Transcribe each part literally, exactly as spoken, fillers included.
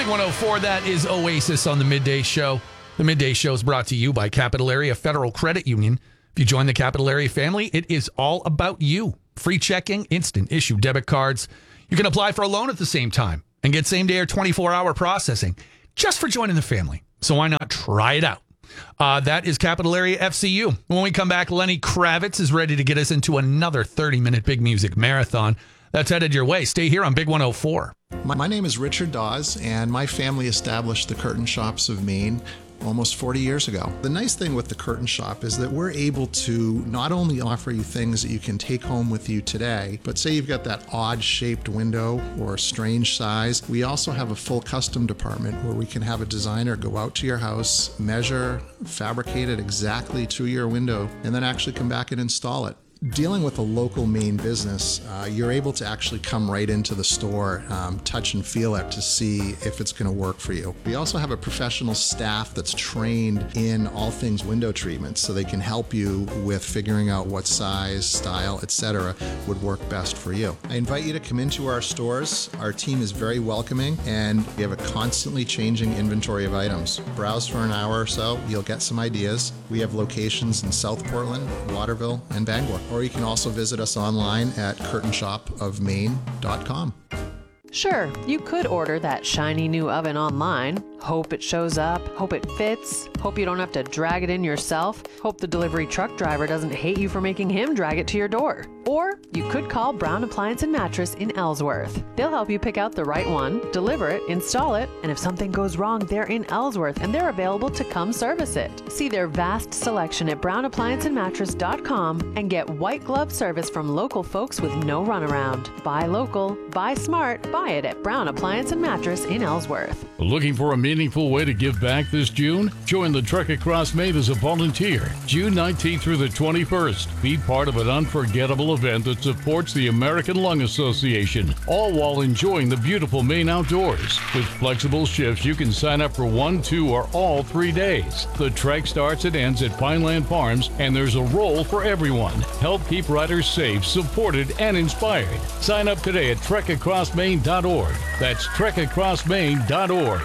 one oh four, that is Oasis on the Midday Show. The Midday Show is brought to you by Capital Area Federal Credit Union. If you join the Capital Area family, it is all about you. Free checking, instant issue debit cards. You can apply for a loan at the same time and get same-day or twenty-four hour processing just for joining the family. So why not try it out? Uh, that is Capital Area F C U. When we come back, Lenny Kravitz is ready to get us into another thirty-minute big music marathon. That's headed your way. Stay here on Big one oh four. My, my name is Richard Dawes, and my family established the Curtain Shops of Maine almost forty years ago. The nice thing with the Curtain Shop is that we're able to not only offer you things that you can take home with you today, but say you've got that odd-shaped window or a strange size, we also have a full custom department where we can have a designer go out to your house, measure, fabricate it exactly to your window, and then actually come back and install it. Dealing with a local Maine business, uh, you're able to actually come right into the store, um, touch and feel it to see if it's going to work for you. We also have a professional staff that's trained in all things window treatments, so they can help you with figuring out what size, style, et cetera would work best for you. I invite you to come into our stores. Our team is very welcoming, and we have a constantly changing inventory of items. Browse for an hour or so, you'll get some ideas. We have locations in South Portland, Waterville, and Bangor. Or you can also visit us online at curtain shop of maine dot com. Sure, you could order that shiny new oven online. Hope it shows up, hope it fits, hope you don't have to drag it in yourself, hope the delivery truck driver doesn't hate you for making him drag it to your door. Or you could call Brown Appliance and Mattress in Ellsworth. They'll help you pick out the right one, deliver it, install it, and if something goes wrong, they're in Ellsworth and they're available to come service it. See their vast selection at brown appliance and mattress dot com and get white glove service from local folks with no runaround. Buy local, buy smart, buy it at Brown Appliance and Mattress in Ellsworth. Looking for a meaningful way to give back this June? Join the Trek Across Maine as a volunteer. June nineteenth through the twenty-first. Be part of an unforgettable event that supports the American Lung Association, all while enjoying the beautiful Maine outdoors. With flexible shifts, you can sign up for one, two, or all three days. The trek starts and ends at Pineland Farms, and there's a role for everyone. Help keep riders safe, supported, and inspired. Sign up today at trek across maine dot org. That's trek across maine dot org.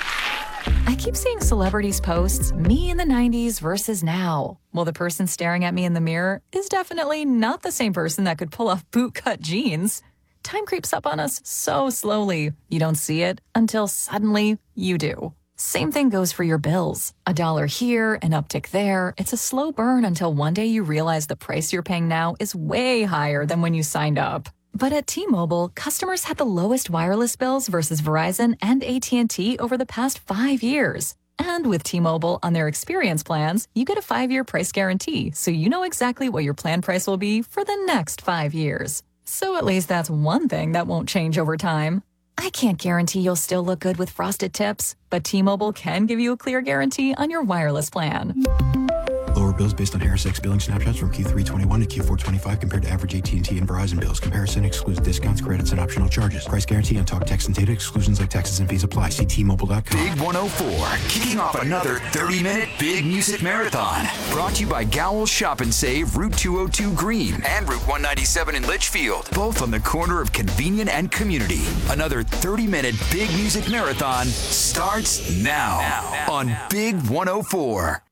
I keep seeing celebrities posts, me in the nineties versus now. Well, the person staring at me in the mirror is definitely not the same person that could pull off bootcut jeans. Time creeps up on us so slowly. You don't see it until suddenly you do. Same thing goes for your bills. A dollar here, an uptick there. It's a slow burn until one day you realize the price you're paying now is way higher than when you signed up. But at T-Mobile, customers had the lowest wireless bills versus Verizon and A T and T over the past five years. And with T-Mobile on their experience plans, you get a five-year price guarantee, so you know exactly what your plan price will be for the next five years. So at least that's one thing that won't change over time. I can't guarantee you'll still look good with frosted tips, but T-Mobile can give you a clear guarantee on your wireless plan. Lower bills based on Harris X billing snapshots from Q three twenty-one to Q four twenty-five compared to average A T and T and Verizon bills. Comparison excludes discounts, credits, and optional charges. Price guarantee on talk, text, and data. Exclusions like taxes and fees apply. See T Mobile dot com. Big one oh four, kicking off another thirty-minute big music marathon. Brought to you by Gowell's Shop and Save, Route two oh two Green and Route one ninety-seven in Litchfield. Both on the corner of Convenient and Community. Another thirty-minute big music marathon starts now, now, now on now. Big one oh four.